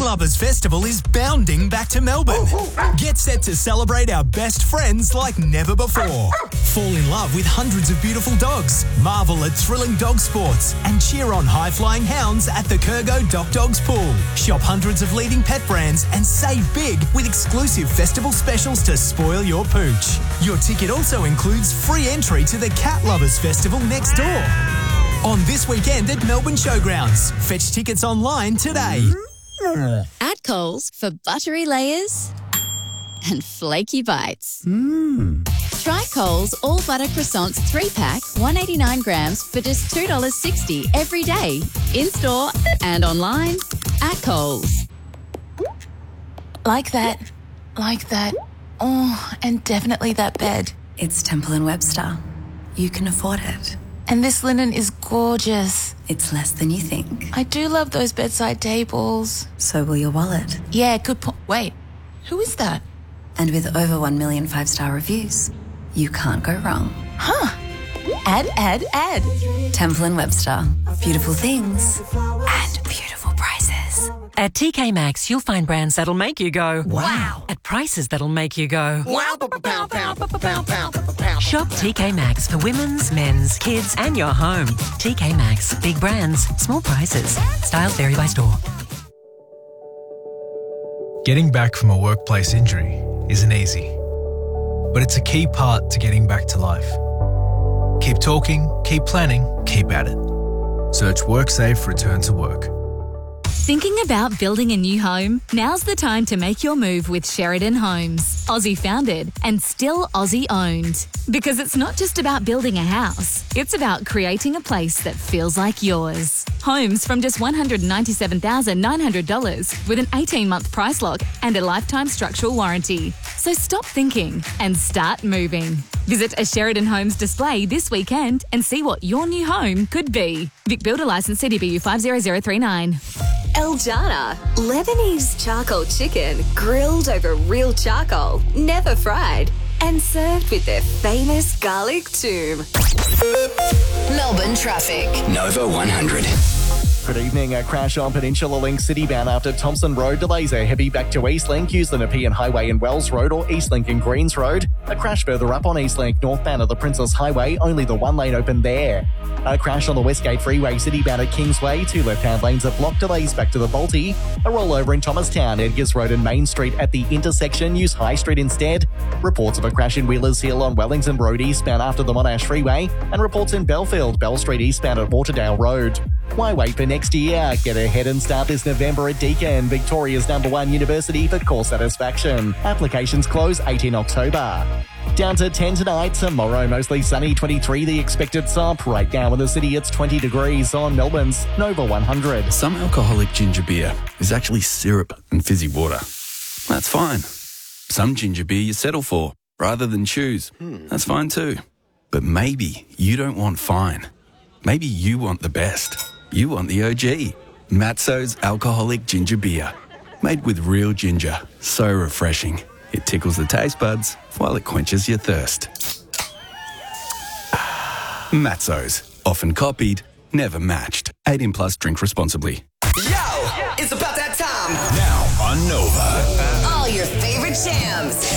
Lovers Festival is bounding back to Melbourne. Get set to celebrate our best friends like never before. Fall in love with hundreds of beautiful dogs, marvel at thrilling dog sports, and cheer on high-flying hounds at the Kurgo Doc Dogs Pool. Shop hundreds of leading pet brands and save big with exclusive festival specials to spoil your pooch. Your ticket also includes free entry to the Cat Lovers Festival next door. On this weekend at Melbourne Showgrounds. Fetch tickets online today. At Coles for buttery layers and flaky bites. Try Coles All Butter Croissants 3-pack, 189 grams for just $2.60 every day. In-store and online at Coles. Like that. Oh, and definitely that bed. It's Temple & Webster. You can afford it. And this linen is gorgeous. It's less than you think. I do love those bedside tables. So will your wallet. Yeah, good point. Wait, who is that? And with over 1 million 5-star reviews, you can't go wrong. Huh. Add. Temple & Webster. Beautiful things and beautiful prices. At TK Maxx, you'll find brands that'll make you go, wow, at prices that'll make you go, wow, pow. Shop TK Maxx for women's, men's, kids, and your home. TK Maxx, big brands, small prices. Styles vary by store. Getting back from a workplace injury isn't easy, but it's a key part to getting back to life. Keep talking, keep planning, keep at it. Search WorkSafe Return to Work. Thinking about building a new home? Now's the time to make your move with Sheridan Homes. Aussie founded and still Aussie owned. Because it's not just about building a house, it's about creating a place that feels like yours. Homes from just $197,900 with an 18-month price lock and a lifetime structural warranty. So stop thinking and start moving. Visit a Sheridan Homes display this weekend and see what your new home could be. Vic Builder Licence CDBU 50039. El Jana, Lebanese charcoal chicken grilled over real charcoal, never fried, and served with their famous garlic toom. Melbourne traffic. Nova 100. Good evening. A crash on Peninsula Link Citybound after Thompson Road. Delays are heavy back to Eastlink, Euston Nepean Highway and Wells Road, or Eastlink and Greens Road. A crash further up on Eastlink, northbound of the Princess Highway, only the one lane open there. A crash on the Westgate Freeway Citybound at Kingsway, 2 left-hand lanes are blocked, delays back to the Balti. A rollover in Thomastown, Edgars Road and Main Street at the intersection, use High Street instead. Reports of a crash in Wheelers Hill on Wellington Road eastbound after the Monash Freeway, and reports in Belfield, Bell Street eastbound at Waterdale Road. Why wait for next year? Get ahead and start this November at Deakin, Victoria's #1 university for course satisfaction. Applications close 18 October. Down to 10 tonight, tomorrow mostly sunny, 23 the expected top. Right now in the city it's 20 degrees on Melbourne's Nova 100. Some alcoholic ginger beer is actually syrup and fizzy water. That's fine. Some ginger beer you settle for rather than choose. That's fine too. But maybe you don't want fine. Maybe you want the best. You want the OG. Matzo's alcoholic ginger beer. Made with real ginger. So refreshing. It tickles the taste buds while it quenches your thirst. Matzo's. Often copied, never matched. 18 plus, drink responsibly. Yo, it's about that time. Now on Nova. All your favorite jams.